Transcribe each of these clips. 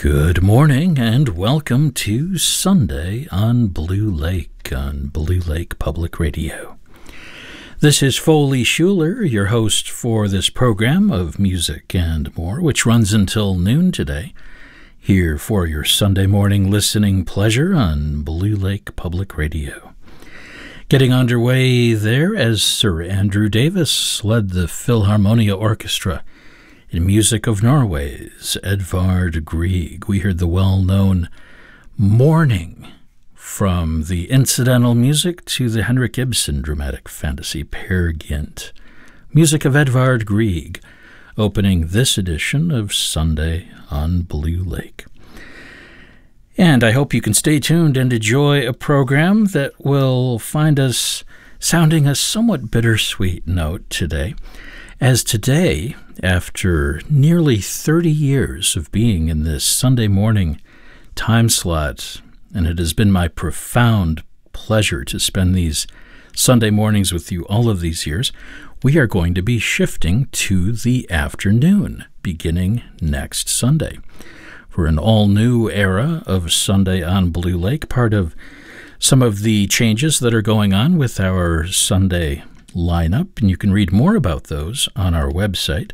Good morning and welcome to Sunday on Blue Lake Public Radio. This is Foley Schuler, your host for this program of music and more, which runs until noon today, here for your Sunday morning listening pleasure on Blue Lake Public Radio. Getting underway there as Sir Andrew Davis led the Philharmonia Orchestra in music of Norway's Edvard Grieg. We heard the well-known Morning from the incidental music to the Henrik Ibsen dramatic fantasy Peer Gynt. Music of Edvard Grieg, opening this edition of Sunday on Blue Lake. And I hope you can stay tuned and enjoy a program that will find us sounding a somewhat bittersweet note today. As today, after nearly 30 years of being in this Sunday morning time slot, and it has been my profound pleasure to spend these Sunday mornings with you all of these years, we are going to be shifting to the afternoon beginning next Sunday for an all-new era of Sunday on Blue Lake, part of some of the changes that are going on with our Sunday lineup, and you can read more about those on our website,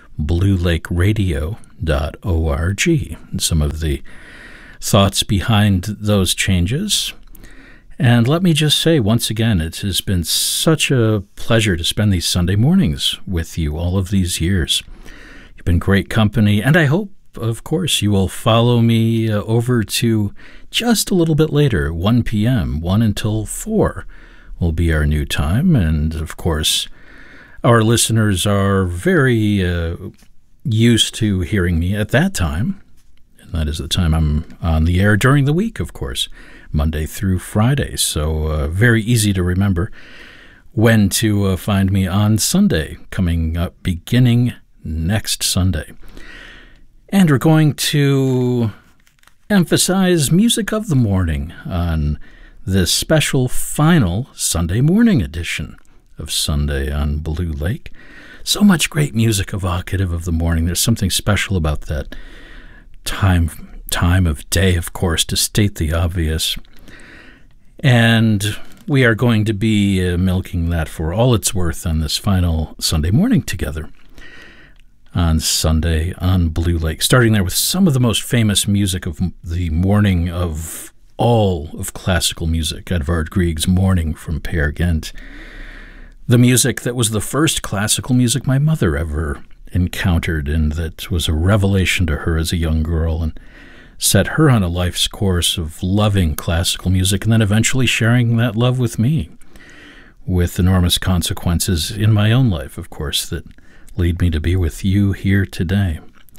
bluelakeradio.org, and some of the thoughts behind those changes. And let me just say once again, it has been such a pleasure to spend these Sunday mornings with you all of these years. You've been great company, and I hope, of course, you will follow me over to just a little bit later, 1 p.m., 1 until 4 will be our new time. And, of course, our listeners are very used to hearing me at that time. And that is the time I'm on the air during the week, of course, Monday through Friday. So very easy to remember when to find me on Sunday, coming up beginning next Sunday. And we're going to emphasize music of the morning on this special final Sunday morning edition of Sunday on Blue Lake. So much great music evocative of the morning. There's something special about that time of day, of course, to state the obvious. And we are going to be milking that for all it's worth on this final Sunday morning together on Sunday on Blue Lake, starting there with some of the most famous music of the morning of all of classical music, Edvard Grieg's Morning from Peer Gynt. The music that was the first classical music my mother ever encountered, and that was a revelation to her as a young girl and set her on a life's course of loving classical music and then eventually sharing that love with me, with enormous consequences in my own life, of course, that lead me to be with you here today.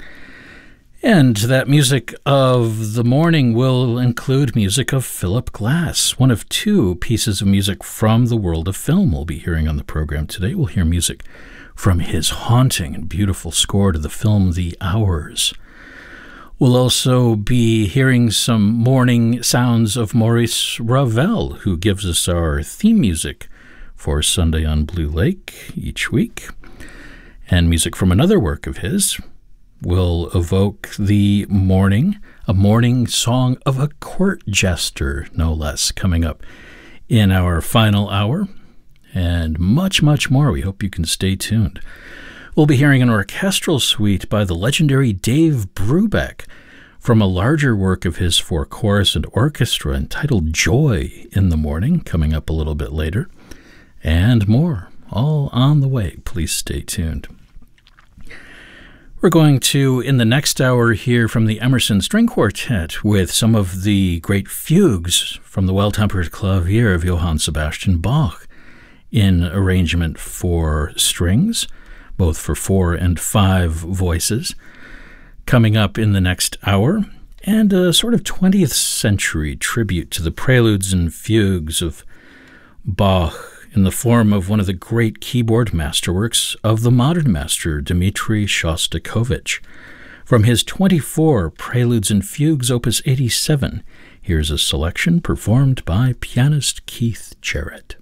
And that music of the morning will include music of Philip Glass, one of two pieces of music from the world of film we'll be hearing on the program today. We'll hear music from his haunting and beautiful score to the film The Hours. We'll also be hearing some morning sounds of Maurice Ravel, who gives us our theme music for Sunday on Blue Lake each week. And music from another work of his will evoke the morning, a morning song of a court jester, no less, coming up in our final hour, and much, much more. We hope you can stay tuned. We'll be hearing an orchestral suite by the legendary Dave Brubeck from a larger work of his for chorus and orchestra entitled Joy in the Morning, coming up a little bit later, and more, all on the way. Please stay tuned. We're going to, in the next hour, hear from the Emerson String Quartet with some of the great fugues from the Well-Tempered Clavier of Johann Sebastian Bach in arrangement for strings, both for 4 and 5 voices, coming up in the next hour, and a sort of 20th century tribute to the preludes and fugues of Bach in the form of one of the great keyboard masterworks of the modern master, Dmitri Shostakovich. From his 24 Preludes and Fugues, Opus 87, here's a selection performed by pianist Keith Jarrett.